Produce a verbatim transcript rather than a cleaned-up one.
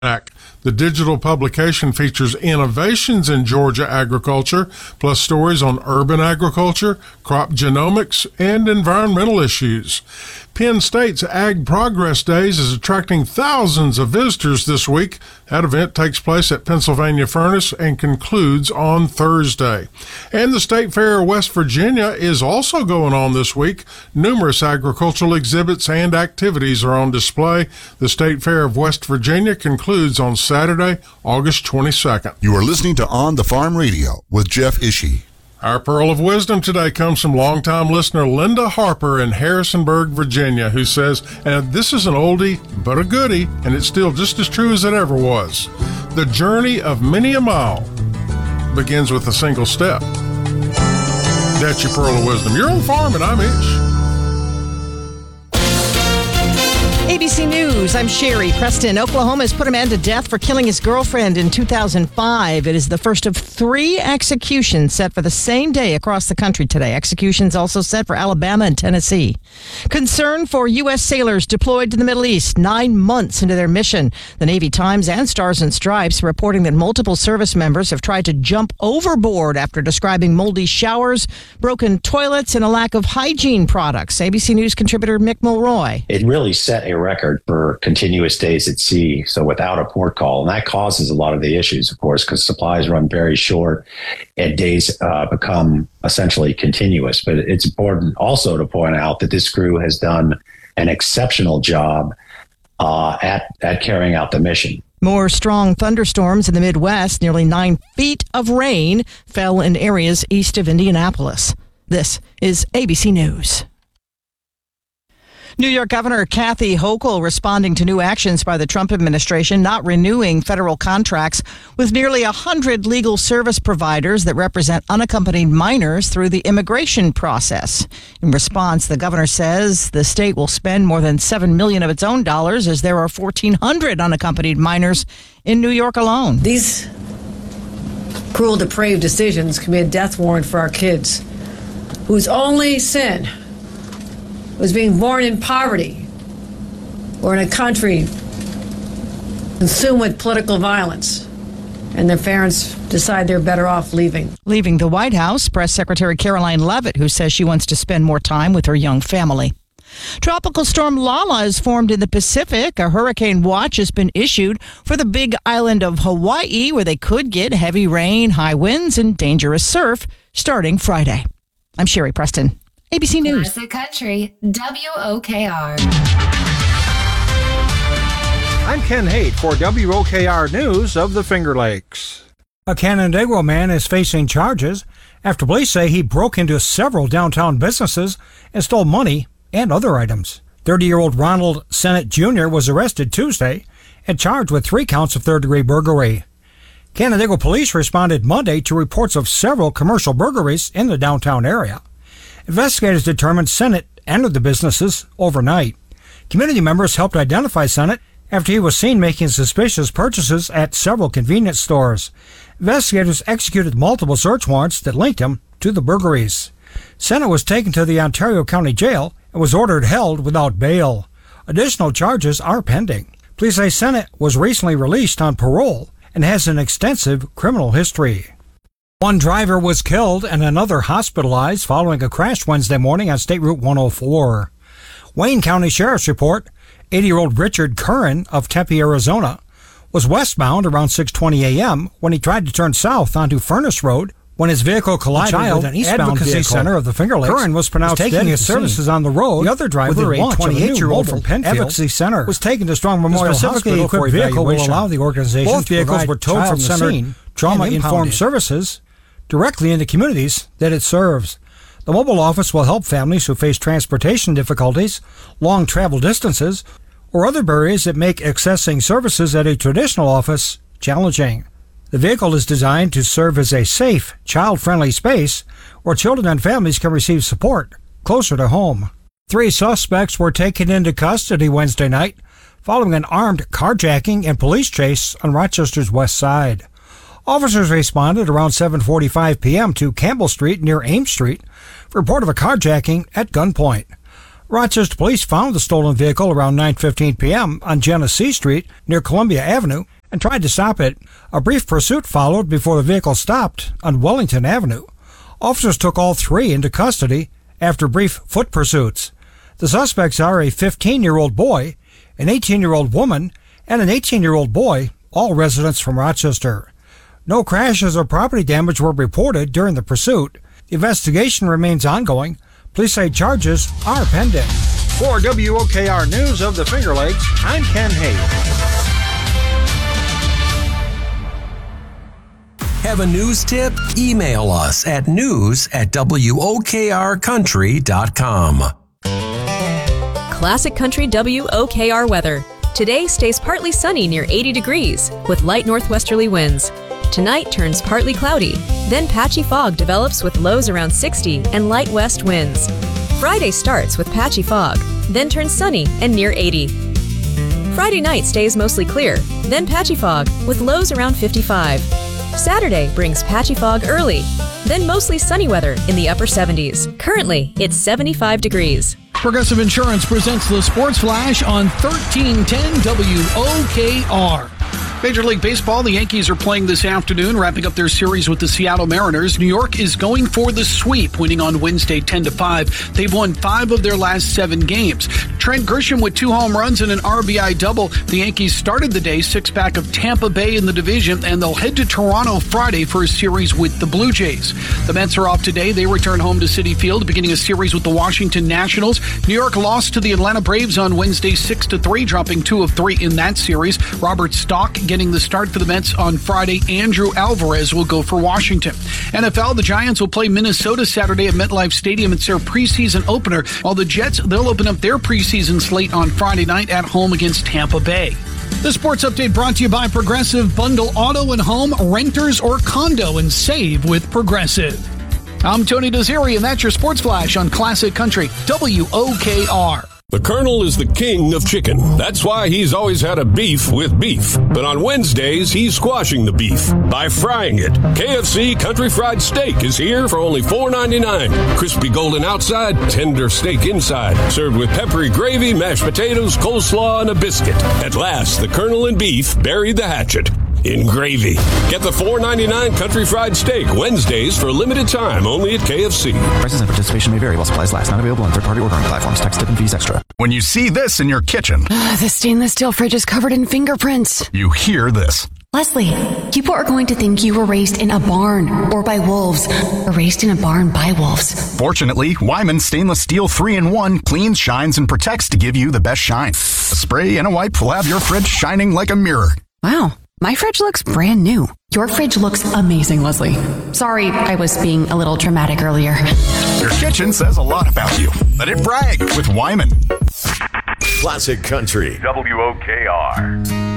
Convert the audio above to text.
The digital publication features innovations in Georgia agriculture, plus stories on urban agriculture, crop genomics, and environmental issues. Penn State's Ag Progress Days is attracting thousands of visitors this week. That event takes place at Pennsylvania Furnace and concludes on Thursday. And the State Fair of West Virginia is also going on this week. Numerous agricultural exhibits and activities are on display. The State Fair of West Virginia concludes on Saturday, August twenty-second. You are listening to On the Farm Radio with Jeff Ishii. Our Pearl of Wisdom today comes from longtime listener Linda Harper in Harrisonburg, Virginia, who says, and this is an oldie but a goodie, and it's still just as true as it ever was. The journey of many a mile begins with a single step. That's your Pearl of Wisdom. You're on the farm, and I'm Ish. A B C News, I'm Sherry Preston. Oklahoma has put a man to death for killing his girlfriend in two thousand five. It is the first of three executions set for the same day across the country today. Executions also set for Alabama and Tennessee. Concern for U S sailors deployed to the Middle East nine months into their mission. The Navy Times and Stars and Stripes reporting that multiple service members have tried to jump overboard after describing moldy showers, broken toilets, and a lack of hygiene products. A B C News contributor Mick Mulroy. It really set a record for continuous days at sea, so without a port call. And that causes a lot of the issues, of course, because supplies run very short and days uh, become essentially continuous. But it's important also to point out that this crew has done an exceptional job uh, at, at carrying out the mission. More strong thunderstorms in the Midwest. Nearly nine feet of rain fell in areas east of Indianapolis. This is A B C News. New York Governor Kathy Hochul responding to new actions by the Trump administration, not renewing federal contracts with nearly one hundred legal service providers that represent unaccompanied minors through the immigration process. In response, the governor says the state will spend more than seven million dollars of its own dollars as there are fourteen hundred unaccompanied minors in New York alone. These cruel, depraved decisions can be a death warrant for our kids, whose only sin was being born in poverty or in a country consumed with political violence, and their parents decide they're better off leaving. Leaving the White House, Press Secretary Caroline Leavitt, who says she wants to spend more time with her young family. Tropical storm Lala is formed in the Pacific. A hurricane watch has been issued for the big island of Hawaii, where they could get heavy rain, high winds, and dangerous surf starting Friday. I'm Sherry Preston. A B C News. Classic Country, W O K R. I'm Ken Haight for W O K R News of the Finger Lakes. A Canandaigua man is facing charges after police say he broke into several downtown businesses and stole money and other items. thirty-year-old Ronald Sennett Junior was arrested Tuesday and charged with three counts of third-degree burglary. Canandaigua police responded Monday to reports of several commercial burglaries in the downtown area. Investigators determined Sennett entered the businesses overnight. Community members helped identify Sennett after he was seen making suspicious purchases at several convenience stores. Investigators executed multiple search warrants that linked him to the burglaries. Sennett was taken to the Ontario County Jail and was ordered held without bail. Additional charges are pending. Police say Sennett was recently released on parole and has an extensive criminal history. One driver was killed and another hospitalized following a crash Wednesday morning on State Route one oh four. Wayne County Sheriff's report, eighty-year-old Richard Curran of Tempe, Arizona, was westbound around six twenty a.m. when he tried to turn south onto Furnace Road when his vehicle collided with an eastbound Advocacy vehicle. Center of the Finger Lakes. Curran was pronounced was taking his services on the road. The other driver, a twenty-eight-year-old from Penfield, Advocacy Center, was taken to Strong Memorial Hospital for evaluation. Vehicle will allow the organization Both vehicles were towed from the scene, trauma-informed services directly into communities that it serves. The mobile office will help families who face transportation difficulties, long travel distances, or other barriers that make accessing services at a traditional office challenging. The vehicle is designed to serve as a safe, child-friendly space where children and families can receive support closer to home. Three suspects were taken into custody Wednesday night following an armed carjacking and police chase on Rochester's west side. Officers responded around seven forty-five p.m. to Campbell Street near Ames Street for report of a carjacking at gunpoint. Rochester police found the stolen vehicle around nine fifteen p.m. on Genesee Street near Columbia Avenue and tried to stop it. A brief pursuit followed before the vehicle stopped on Wellington Avenue. Officers took all three into custody after brief foot pursuits. The suspects are a fifteen-year-old boy, an eighteen-year-old woman, and an eighteen-year-old boy, all residents from Rochester. No crashes or property damage were reported during the pursuit. The investigation remains ongoing. Police say charges are pending. For W O K R News of the Finger Lakes, I'm Ken Hayes. Have a news tip? Email us at news at W O K R country dot com. Classic Country W O K R weather. Today stays partly sunny near eighty degrees with light northwesterly winds. Tonight turns partly cloudy, then patchy fog develops with lows around sixty and light west winds. Friday starts with patchy fog, then turns sunny and near eighty. Friday night stays mostly clear, then patchy fog with lows around fifty-five. Saturday brings patchy fog early, then mostly sunny weather in the upper seventies. Currently, it's seventy-five degrees. Progressive Insurance presents the Sports Flash on thirteen ten W O K R. Major League Baseball, the Yankees are playing this afternoon, wrapping up their series with the Seattle Mariners. New York is going for the sweep, winning on Wednesday ten to five. They've won five of their last seven games. Trent Grisham with two home runs and an R B I double. The Yankees started the day six-pack of Tampa Bay in the division, and they'll head to Toronto Friday for a series with the Blue Jays. The Mets are off today. They return home to Citi Field, beginning a series with the Washington Nationals. New York lost to the Atlanta Braves on Wednesday six to three, dropping two of three in that series. Robert Stock getting the start for the Mets on Friday. Andrew Alvarez will go for Washington. N F L, the Giants will play Minnesota Saturday at MetLife Stadium. It's their preseason opener, while the Jets, they'll open up their preseason slate on Friday night at home against Tampa Bay. The Sports Update brought to you by Progressive. Bundle auto and home, renters or condo, and save with Progressive. I'm Tony Desiri, and that's your Sports Flash on Classic Country W O K R. The Colonel is the king of chicken. That's why he's always had a beef with beef. But on Wednesdays, he's squashing the beef by frying it. K F C Country Fried Steak is here for only four ninety-nine. Crispy golden outside, tender steak inside. Served with peppery gravy, mashed potatoes, coleslaw, and a biscuit. At last, the Colonel and beef buried the hatchet in gravy. Get the four ninety-nine Country Fried Steak Wednesdays for a limited time only at K F C. Prices and participation may vary while supplies last. Not available on third-party ordering platforms. Tax, tip, and fees extra. When you see this in your kitchen, uh, the stainless steel fridge is covered in fingerprints. You hear this. Leslie, people are going to think you were raised in a barn or by wolves, or raised in a barn by wolves. Fortunately, Wyman Stainless Steel three in one cleans, shines, and protects to give you the best shine. A spray and a wipe will have your fridge shining like a mirror. Wow. My fridge looks brand new. Your fridge looks amazing, Leslie. Sorry, I was being a little dramatic earlier. Your kitchen says a lot about you. Let it brag with Wyman. Classic Country W O K R.